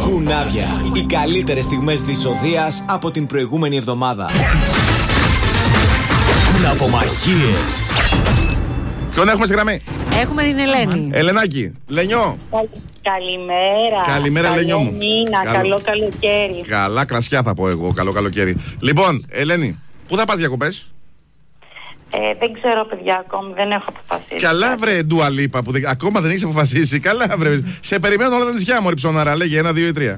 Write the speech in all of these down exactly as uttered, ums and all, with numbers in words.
Κουνάβια. Οι καλύτερες στιγμές της οδείας από την προηγούμενη εβδομάδα. Κουναβομαχίες. Ποιον έχουμε στη γραμμή? Έχουμε την Ελένη. Ελενάκη, Λενιό. Καλημέρα. Καλημέρα, καλό Λενιό μου. μήνα, Καλό. καλό καλοκαίρι. Καλά κρασιά θα πω εγώ, καλό καλοκαίρι. Λοιπόν, Ελένη, πού θα πας διακοπές? Ε, δεν ξέρω, παιδιά, ακόμη δεν έχω αποφασίσει. Καλά, βρε, Ντουα Λίπα, που δεν, ακόμα δεν έχεις αποφασίσει. Καλά, βρε. Σε περιμένουν όλα τα νησιά, μωρή ψωνάρα. Λέγε ένα, δύο ή τρία.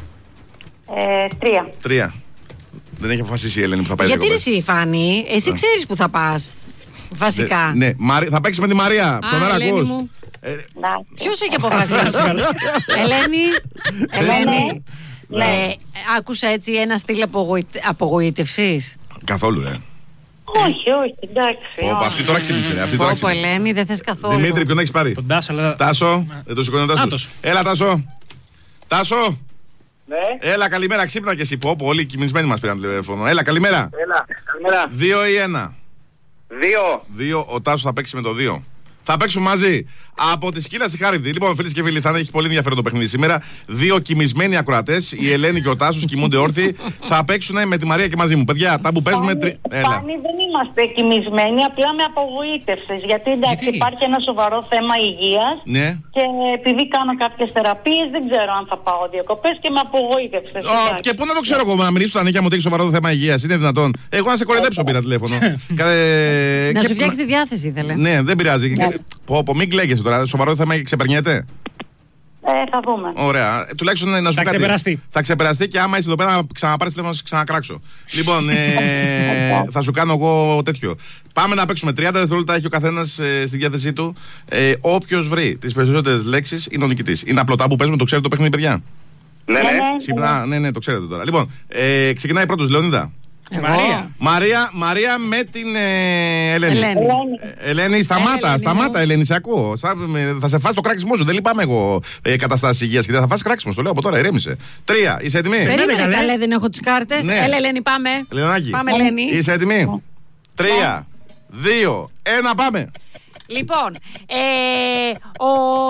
Ε, τρία. Τρία. Δεν έχει αποφασίσει η Ελένη που θα πάει Γιατί διακοπές. εσύ, Φάνη, εσύ ξέρεις που θα πας. Βασικά. Ναι, ναι. Μαρι... θα παίξει με τη Μαρία. Ψωνάρα, Ελένη ακούς? μου. Ε, Ποιος έχει αποφασίσει? Ελένη, Ελένη, ναι, άκουσα έτσι ένα στυλ απογοητε... απογοήτευσης. καθόλου, ρε. Όχι, όχι, εντάξει. Πω, πω, αυτή τώρα ξύπνησε, ρε. Αυτή τώρα Πω, πω, ξύπνησε. Ελένη, δεν θες καθόλου. Δημήτρη, ποιον έχεις πάρει? Τον Τάσο, αλλά... Τάσο, δεν το σηκώνει ο Τάσος. Τάσος. Έλα, Τάσο. Τάσο. Ναι. Έλα, καλημέρα, ξύπνα και εσύ. Πω, πω, όλοι οι κοιμισμένοι μας πήραν τηλέφωνο. Έλα, καλημέρα. Έλα, καλημέρα. Δύο ή ένα? Δύο. Δύο, ο Τάσος θα παίξει με το δύο. Θα παίξουμε μαζί. Από τη Σκύλα στη Χάριδη. Λοιπόν, φίλοι και φίλοι, θα έχει πολύ ενδιαφέρον το παιχνίδι σήμερα. Δύο κοιμισμένοι ακροατές, η Ελένη και ο Τάσος, κοιμούνται όρθιοι. Θα παίξουν με τη Μαρία και μαζί μου. Παιδιά, τα που παίζουμε. Τρι... Έλα. Πάνη, δεν είμαστε κοιμισμένοι, απλά με απογοήτευσες. Γιατί εντάξει, Γιατί? υπάρχει ένα σοβαρό θέμα υγείας. Ναι. Και επειδή κάνω κάποιες θεραπείες, δεν ξέρω αν θα πάω διακοπές και με απογοήτευσες. Oh, και πού να το ξέρω εγώ, να μιλήσω στα νύχια μου ότι έχει σοβαρό θέμα υγείας. Είναι δυνατόν? Εγώ να σε κοροϊδέψω πήρα τηλέφωνο. Να σου φτιάξει τη διάθεση, ήθελε. Ναι, δεν πειράζει. Πω, πω, μην κλαίγεσαι τώρα. Σοβαρό θέμα και ξεπερνιέται. Ε, θα δούμε. Ωραία. Ε, τουλάχιστον να σου πω Θα κάτι. ξεπεραστεί. Θα ξεπεραστεί και άμα είσαι εδώ πέρα να ξαναπάρεις τηλέφωνο να σε ξανακράξω. Λοιπόν, ε, θα σου κάνω εγώ τέτοιο. Πάμε να παίξουμε. τριάντα δευτερόλεπτα έχει ο καθένας ε, στη διάθεσή του. Ε, Όποιος βρει τις περισσότερες λέξεις είναι ο νικητής. Είναι απλωτά που παίζουμε, το ξέρετε το παιχνίδι, παιδιά? Ναι, ναι. Ξυπνά, ναι, ναι, το ξέρετε τώρα. Λοιπόν, ε, ξεκινάει πρώτος, Λεωνίδα. Μαρία. Μαρία, Μαρία με την ε, Ελένη. Ελένη. Ε, Ελένη, σταμάτα, Ελένη, σταμάτα, ναι. Ελένη, σε ακούω. Θα, με- θα σε φας το κράξιμο σου. Δεν λυπάμαι εγώ ε, καταστάσεις υγείας και δεν θα φας κράξιμο. Στο λέω από τώρα, ηρέμησε. Τρία, είσαι έτοιμη? Περίμενε, καλέ. καλέ, δεν έχω τις κάρτες. Ναι. Έλα, Ελένη, πάμε. Λεωνάκη, Πάμε, Ελένη. είσαι έτοιμη? Τρία, δύο, ένα, πάμε. Λοιπόν, ε, ο,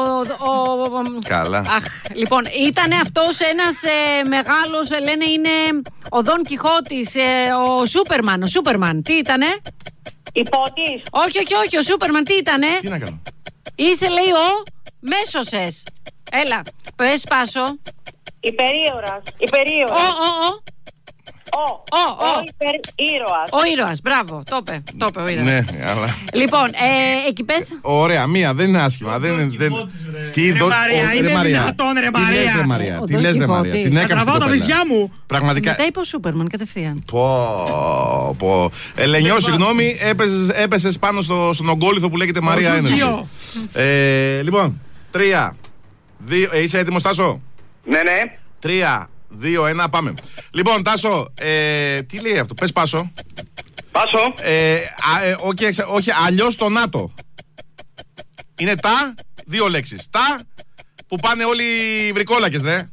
ο, Καλά. Αχ, λοιπόν, ήταν αυτός ένας ε, μεγάλος, ε, λένε είναι ο Δον Κιχώτης, ε, ο Σούπερμαν, ο Σούπερμαν, τι ήτανε? Υπότης. Όχι, όχι, όχι, ο Σούπερμαν τι ήτανε? Τι να κάνω? Είσαι, λέει, ο Μέσωσες. Έλα, πες πάσο. Υπερίωρας. Ο, Υπερίωρας. ο, ο, Ο. ο, Ο ο. υπερίρωας. Ο ήρωας, μπράβο, το είπε, το είπε ο ήρωας. Ναι, αλλά. Λοιπόν, ε, εκεί πες. Ωραία, μία, δεν είναι άσχημα. Δεν, είναι- δεν... Τι Ρε δο- Μαρία, ο- είναι ρε Μαρία. δυνατόν, ρε Τι λες, Μαρία. ρε Μαρία, Ο τι Δον λες, ρε Κιχώτης. Μαρία, την Θα Θα έκανες τραβάω την τα κοπέλα. βυζιά μου. Πραγματικά. Μετά είπε ο Σούπερμαν κατευθείαν. Πω, πω. Ελενιό, συγγνώμη, έπεσες, έπεσες πάνω στο, στον ογκόλυθο που λέγεται Μαρία Ένωση. Γιούγιο. Ε, λοιπόν, τρία, δύο, ε, είσαι έτοιμος, Τάσο? Ναι, ναι. Τρία, δύο, ένα, πάμε. Λοιπόν, Τάσο, ε, τι λέει αυτό, πες πάσο. Πάσο. Ε, α, ε, όχι, εξ- όχι, αλλιώς το ΝΑΤΟ. Είναι τα, δύο λέξεις. Τα, που πάνε όλοι οι βρικόλακες, ρε.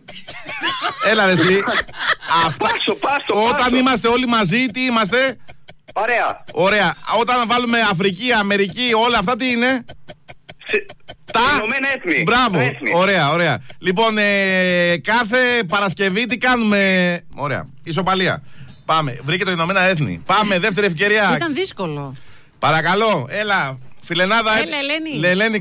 Έλα ρε εσύ. Αυτά, Πάσο, πάσο, όταν πάσο. είμαστε όλοι μαζί, τι είμαστε? Ωραία. Ωραία. Όταν βάλουμε Αφρική, Αμερική, όλα αυτά τι είναι? Σε- Τα. Ηνωμένα Έθνη. Μπράβο. Τα Έθνη. Ωραία, ωραία. Λοιπόν, ε, κάθε Παρασκευή τι κάνουμε? Ωραία. Ισοπαλία. Πάμε. Βρήκε το Ηνωμένα Έθνη. Πάμε, δεύτερη ευκαιρία. Ήταν δύσκολο. Παρακαλώ, έλα. Φιλενάδα. Έλα, Ελένη. Ελένη,